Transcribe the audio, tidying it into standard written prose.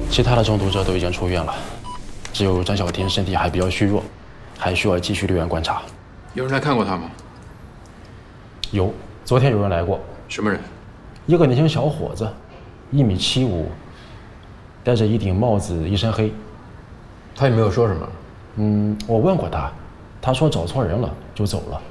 其他的中毒者都已经出院了，只有张小天身体还比较虚弱，还需要继续留院观察。 有人来看过他吗？ 有，昨天有人来过。 什么人？ 一个年轻小伙子，1.75米，戴着一顶帽子，一身黑。 他也没有说什么。 我问过他，他说找错人了就走了。